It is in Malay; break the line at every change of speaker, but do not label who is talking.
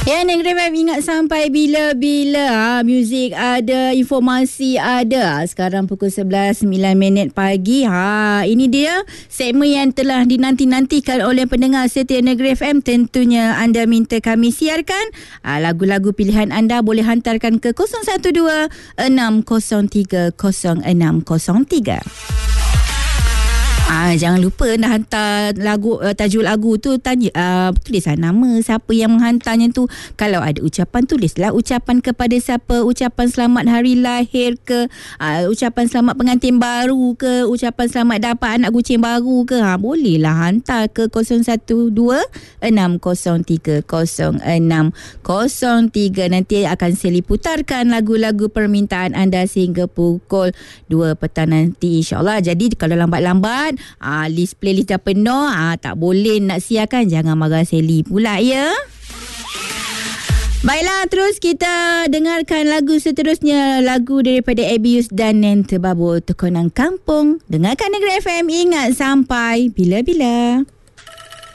Ya, Negeri FM ingat sampai bila-bila. Muzik ada, informasi ada. Sekarang pukul 11:09 pagi. Ini dia segmen yang telah dinanti-nantikan oleh pendengar setia Negeri FM. Tentunya anda minta kami siarkan. Lagu-lagu pilihan anda boleh hantarkan ke 012 603 0603. Jangan lupa nak hantar lagu, tajuk lagu tu tulislah nama siapa yang menghantarnya tu. Kalau ada ucapan, tulislah ucapan kepada siapa, ucapan selamat hari lahir ke, ucapan selamat pengantin baru ke, ucapan selamat dapat anak kucing baru ke. Bolehlah hantar ke 012 603 0603. Nanti akan saya putarkan lagu-lagu permintaan anda sehingga pukul 2 petang nanti, insyaAllah. Jadi kalau lambat-lambat list playlist dah penuh, tak boleh nak siarkan, jangan marah Sally pula ya. Baiklah, terus kita dengarkan lagu seterusnya, lagu daripada Abius dan Nen Terbabur, Tekonang Kampung. Dengarkan Negeri FM, ingat sampai bila-bila.